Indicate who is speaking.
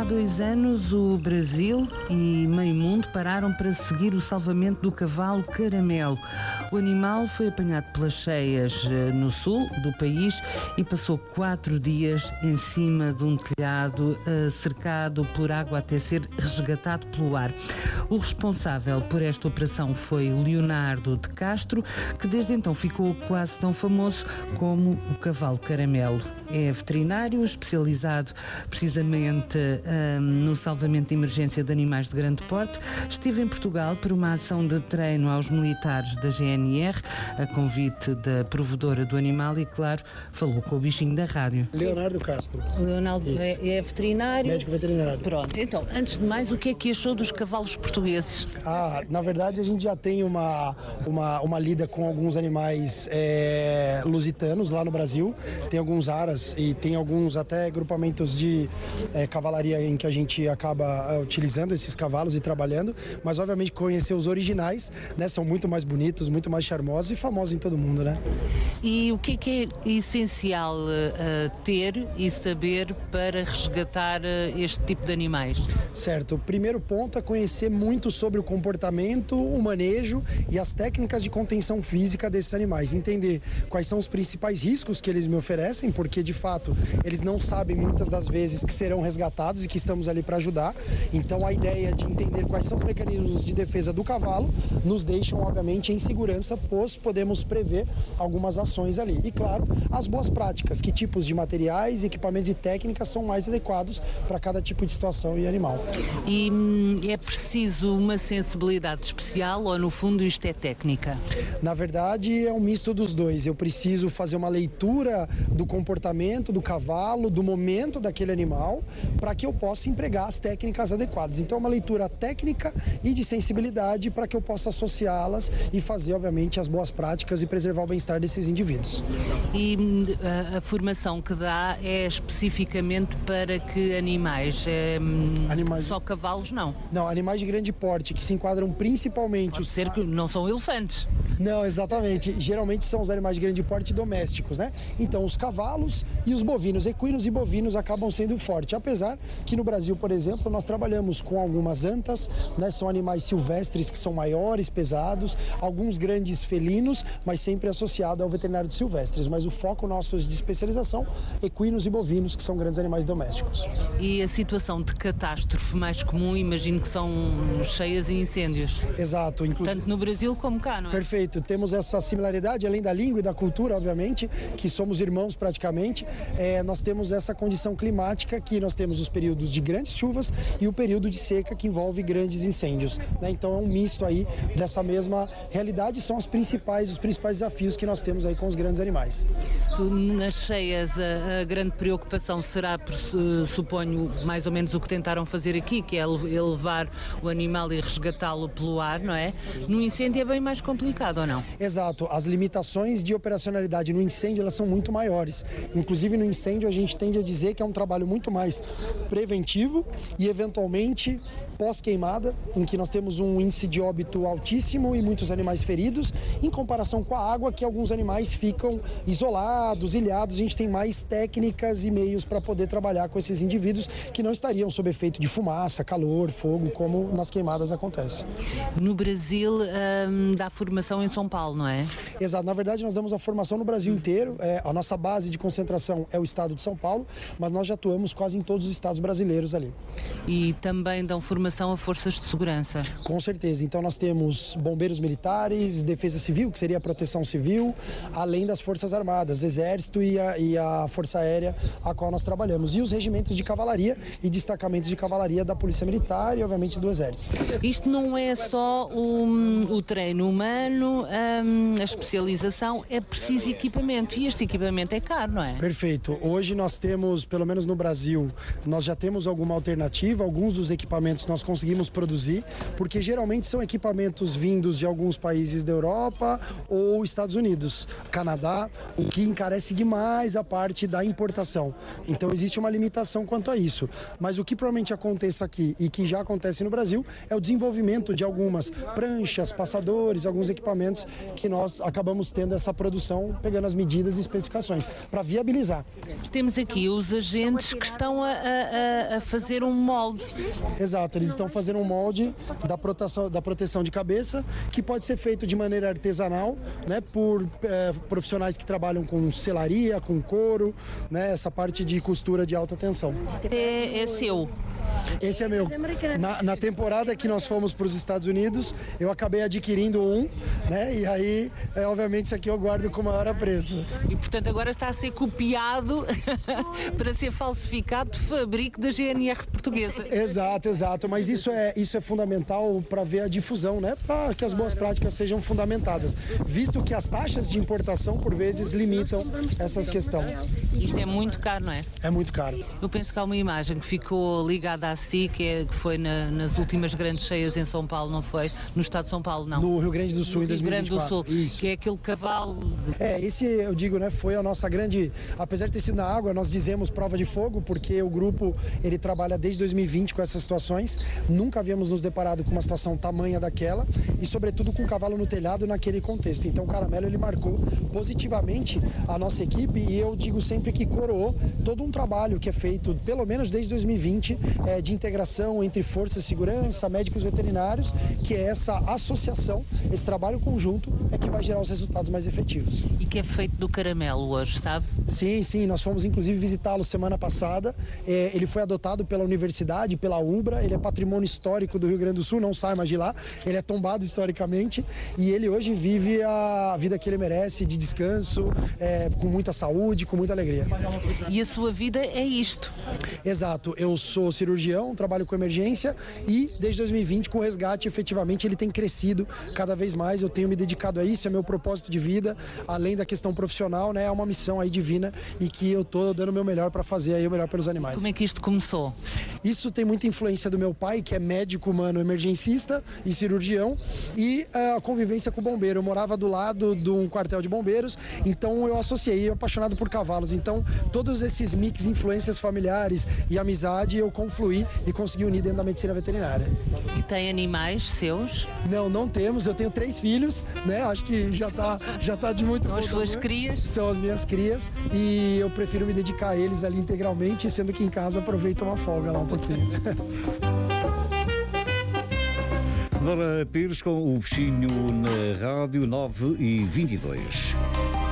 Speaker 1: 2 anos, o Brasil e meio mundo pararam para seguir o salvamento do cavalo Caramelo. O animal foi apanhado pelas cheias no sul do país e passou 4 dias em cima de um telhado, cercado por água até ser resgatado pelo ar. O responsável por esta operação foi Leonardo de Castro, que desde então ficou quase tão famoso como o cavalo Caramelo. É veterinário, especializado precisamente no salvamento de emergência de animais de grande porte. Esteve em Portugal por uma ação de treino aos militares da GNR, a convite da provedora do animal e, claro, falou com o bichinho da rádio.
Speaker 2: Leonardo Castro.
Speaker 1: Leonardo é veterinário?
Speaker 2: Médico veterinário.
Speaker 1: Pronto, então, antes de mais, o que é que achou dos cavalos portugueses?
Speaker 2: Na verdade, a gente já tem uma lida com alguns animais lusitanos lá no Brasil. Tem alguns aras e tem alguns até agrupamentos de cavalaria em que a gente acaba utilizando esses cavalos e trabalhando, mas obviamente conhecer os originais, né, são muito mais bonitos, muito mais charmosos e famosos em todo mundo, né?
Speaker 1: E o que é essencial ter e saber para resgatar este tipo de animais?
Speaker 2: Certo, o primeiro ponto é conhecer muito sobre o comportamento, o manejo e as técnicas de contenção física desses animais, entender quais são os principais riscos que eles me oferecem, porque de fato eles não sabem muitas das vezes que serão resgatados e que estamos ali para ajudar. Então a ideia de entender quais são os mecanismos de defesa do cavalo nos deixam obviamente em segurança, pois podemos prever algumas ações ali. E claro, as boas práticas, que tipos de materiais, equipamentos e técnicas são mais adequados para cada tipo de situação e animal.
Speaker 1: E é preciso uma sensibilidade especial ou no fundo isto é técnica?
Speaker 2: Na verdade é um misto dos dois. Eu preciso fazer uma leitura do comportamento do cavalo, do momento daquele animal, para que eu possa empregar as técnicas adequadas. Então é uma leitura técnica e de sensibilidade para que eu possa associá-las e fazer obviamente as boas práticas e preservar o bem-estar desses indivíduos.
Speaker 1: E a formação que dá é especificamente para que animais? Só cavalos não?
Speaker 2: Não, animais de grande porte que se enquadram principalmente...
Speaker 1: Pode ser que não são elefantes.
Speaker 2: Não, exatamente. Geralmente são os animais de grande porte domésticos, né? Então os cavalos e os bovinos, equinos e bovinos acabam sendo fortes. Apesar que no Brasil, por exemplo, nós trabalhamos com algumas antas, né? São animais silvestres que são maiores, pesados, alguns grandes felinos, mas sempre associado ao veterinário de silvestres. Mas o foco nosso de especialização, equinos e bovinos, que são grandes animais domésticos.
Speaker 1: E a situação de catástrofe mais comum, imagino que são cheias e incêndios.
Speaker 2: Exato.
Speaker 1: Tanto no Brasil como cá, não é?
Speaker 2: Perfeito. Temos essa similaridade, além da língua e da cultura, obviamente, que somos irmãos praticamente. Nós temos essa condição climática que nós temos os períodos de grandes chuvas e o período de seca que envolve grandes incêndios, né? Então é um misto aí dessa mesma realidade, são os principais desafios que nós temos aí com os grandes animais.
Speaker 1: Nas cheias a grande preocupação será, suponho, mais ou menos o que tentaram fazer aqui, que é elevar o animal e resgatá-lo pelo ar, não é? No incêndio é bem mais complicado, ou não?
Speaker 2: Exato, as limitações de operacionalidade no incêndio elas são muito maiores. Inclusive no incêndio a gente tende a dizer que é um trabalho muito mais preventivo e eventualmente pós-queimada, em que nós temos um índice de óbito altíssimo e muitos animais feridos, em comparação com a água, que alguns animais ficam isolados, ilhados. A gente tem mais técnicas e meios para poder trabalhar com esses indivíduos que não estariam sob efeito de fumaça, calor, fogo, como nas queimadas acontece.
Speaker 1: No Brasil dá formação em São Paulo, não é?
Speaker 2: Exato, na verdade nós damos a formação no Brasil inteiro. A nossa base de concentração é o estado de São Paulo, mas nós já atuamos quase em todos os estados brasileiros ali.
Speaker 1: E também dão formação a forças de segurança?
Speaker 2: Com certeza, então nós temos bombeiros militares, defesa civil, que seria a proteção civil, além das forças armadas, exército e a força aérea a qual nós trabalhamos, e os regimentos de cavalaria e destacamentos de cavalaria da polícia militar e obviamente do exército.
Speaker 1: Isto não é só o treino humano, a especialização, é preciso equipamento, e este equipamento é caro, não é?
Speaker 2: Perfeito, hoje nós temos, pelo menos no Brasil, nós já temos alguma alternativa, alguns dos equipamentos nós nós conseguimos produzir, porque geralmente são equipamentos vindos de alguns países da Europa ou Estados Unidos, Canadá, o que encarece demais a parte da importação. Então existe uma limitação quanto a isso. Mas o que provavelmente aconteça aqui e que já acontece no Brasil é o desenvolvimento de algumas pranchas, passadores, alguns equipamentos que nós acabamos tendo essa produção, pegando as medidas e especificações, para viabilizar.
Speaker 1: Temos aqui os agentes que estão a fazer um molde.
Speaker 2: Exato, eles estão fazendo um molde da proteção de cabeça, que pode ser feito de maneira artesanal, né, por profissionais que trabalham com selaria, com couro, né, essa parte de costura de alta tensão.
Speaker 1: É seu?
Speaker 2: Esse é meu. Na temporada que nós fomos para os Estados Unidos, eu acabei adquirindo um, né? E aí, obviamente, isso aqui eu guardo com o maior apreço.
Speaker 1: E, portanto, agora está a ser copiado para ser falsificado de fabrico da GNR portuguesa.
Speaker 2: Exato. Mas isso é fundamental para ver a difusão, né? Para que as boas práticas sejam fundamentadas. Visto que as taxas de importação, por vezes, limitam essas questões.
Speaker 1: Isto é muito caro, não é?
Speaker 2: É muito caro.
Speaker 1: Eu penso que há uma imagem que ficou ligada a si, que foi nas últimas grandes cheias em São Paulo, não foi? No estado de São Paulo, não?
Speaker 2: No Rio Grande do Sul, em 2024.
Speaker 1: Rio Grande do Sul,
Speaker 2: Isso.
Speaker 1: Que é aquele cavalo...
Speaker 2: Esse eu digo, né, foi a nossa grande... Apesar de ter sido na água, nós dizemos prova de fogo, porque o grupo, ele trabalha desde 2020 com essas situações. Nunca havíamos nos deparado com uma situação tamanha daquela e, sobretudo, com um cavalo no telhado naquele contexto. Então, o Caramelo, ele marcou positivamente a nossa equipe e eu digo sempre que coroou todo um trabalho que é feito, pelo menos desde 2020, de integração entre forças de segurança, médicos veterinários, que é essa associação, esse trabalho conjunto é que vai gerar os resultados mais efetivos.
Speaker 1: E que é feito do caramelo hoje, sabe?
Speaker 2: Sim, nós fomos inclusive visitá-lo semana passada. Ele foi adotado pela universidade, pela UBRA, ele é patrimônio histórico do Rio Grande do Sul, não sai mais de lá, ele é tombado historicamente e ele hoje vive a vida que ele merece, de descanso, com muita saúde, com muita alegria.
Speaker 1: E a sua vida é isto?
Speaker 2: Exato, eu sou cirurgião, trabalho com emergência e desde 2020 com o resgate efetivamente ele tem crescido cada vez mais, eu tenho me dedicado a isso, é meu propósito de vida, além da questão profissional, né, é uma missão aí divina e que eu tô dando o meu melhor para fazer aí o melhor pelos animais.
Speaker 1: Como é que isto começou?
Speaker 2: Isso tem muita influência do meu pai, que é médico humano emergencista e cirurgião, e a convivência com o bombeiro. Eu morava do lado de um quartel de bombeiros, então eu associei, apaixonado por cavalos, então todos esses mix influências familiares e amizade eu confluí e consegui unir dentro da medicina veterinária.
Speaker 1: E tem animais seus?
Speaker 2: Não temos, eu tenho 3 filhos, né? Acho que já tá de muito bom.
Speaker 1: São as suas crias?
Speaker 2: São as minhas crias e eu prefiro me dedicar a eles ali integralmente, sendo que em casa aproveito uma folga lá um pouquinho.
Speaker 3: Dora Pires com o Bichinho na Rádio 9h22.